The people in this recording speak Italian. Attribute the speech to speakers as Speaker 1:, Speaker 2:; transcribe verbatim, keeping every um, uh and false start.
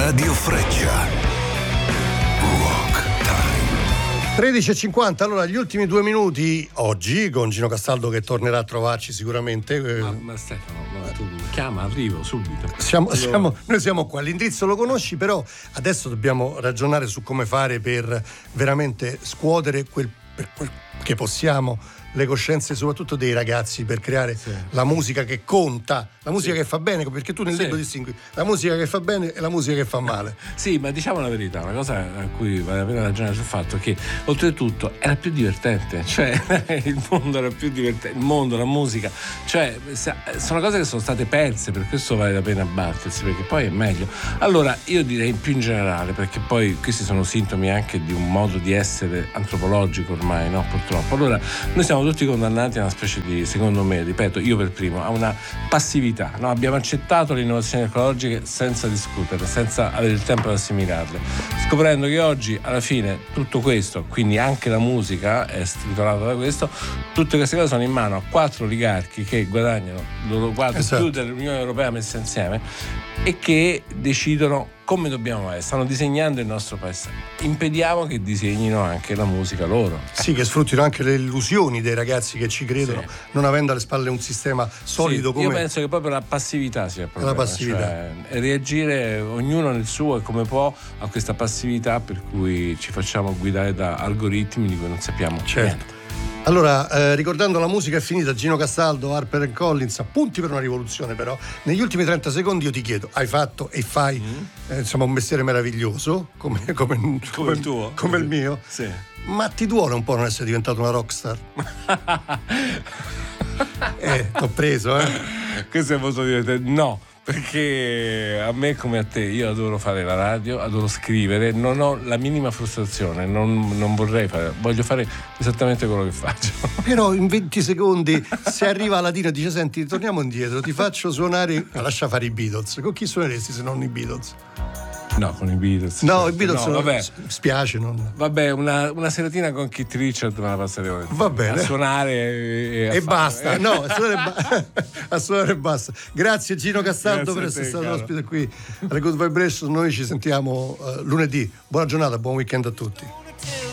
Speaker 1: Radio Freccia. Rock Time.
Speaker 2: tredici e cinquanta, allora gli ultimi due minuti oggi con Gino Castaldo che tornerà a trovarci sicuramente.
Speaker 3: Ma, ma Stefano, no, tu chiama, arrivo subito.
Speaker 2: Siamo, siamo, noi siamo qua, l'indirizzo lo conosci, però adesso dobbiamo ragionare su come fare per veramente scuotere quel, per quel che possiamo le coscienze soprattutto dei ragazzi, per creare sì. la musica che conta, la musica sì. che fa bene, perché tu nel sì. libro distingui la musica che fa bene e la musica che fa male.
Speaker 3: Sì, ma diciamo la verità, una cosa a cui vale la pena ragionare sul fatto che oltretutto era più divertente, cioè il mondo era più divertente, il mondo, la musica, cioè sono cose che sono state perse, per questo vale la pena battersi, perché poi è meglio. Allora io direi più in generale, perché poi questi sono sintomi anche di un modo di essere antropologico ormai, no? Purtroppo. Allora noi siamo tutti condannati a una specie di, secondo me, ripeto, io per primo, a una passività, no? Abbiamo accettato le innovazioni ecologiche senza discutere, senza avere il tempo di assimilarle, scoprendo che oggi alla fine tutto questo, quindi anche la musica è stritolata da questo, tutte queste cose sono in mano a quattro oligarchi che guadagnano loro quattro esatto. più dell'Unione Europea messa insieme e che decidono come dobbiamo essere, stanno disegnando il nostro paese. Impediamo che disegnino anche la musica loro.
Speaker 2: Sì, che sfruttino anche le illusioni dei ragazzi che ci credono, sì. non avendo alle spalle un sistema solido
Speaker 3: sì,
Speaker 2: come...
Speaker 3: Io penso che proprio la passività sia il problema.
Speaker 2: La passività.
Speaker 3: Cioè, reagire ognuno nel suo e come può a questa passività per cui ci facciamo guidare da algoritmi di cui non sappiamo
Speaker 2: certo.
Speaker 3: niente.
Speaker 2: Allora, eh, ricordando la musica è finita, Gino Castaldo, Harper and Collins, appunti per una rivoluzione però. Negli ultimi trenta secondi io ti chiedo, hai fatto e fai mm. eh, insomma un mestiere meraviglioso, come, come, come,
Speaker 3: come il tuo?
Speaker 2: Come il mio.
Speaker 3: Sì.
Speaker 2: Ma ti duole un po' non essere diventato una rockstar? eh, t'ho preso, eh.
Speaker 3: Questo è molto divertente. No. Perché a me come a te, io adoro fare la radio, adoro scrivere, non ho la minima frustrazione, non, non vorrei fare, voglio fare esattamente quello che faccio.
Speaker 2: Però in venti secondi se arriva Aladino e dice senti torniamo indietro, ti faccio suonare, lascia fare i Beatles, con chi suoneresti se non i Beatles?
Speaker 3: No, con i Beatles.
Speaker 2: No,
Speaker 3: certo.
Speaker 2: i Beatles
Speaker 3: no,
Speaker 2: non,
Speaker 3: vabbè.
Speaker 2: spiace. Non...
Speaker 3: Vabbè, una, una seratina con Keith Richard me la passeremo.
Speaker 2: Va bene.
Speaker 3: A suonare e,
Speaker 2: e,
Speaker 3: a
Speaker 2: e basta. No, a suonare, ba- a suonare e basta. Grazie Gino Castaldo per essere stato ospite qui alle Good Vibration. Noi ci sentiamo uh, lunedì. Buona giornata, buon weekend a tutti.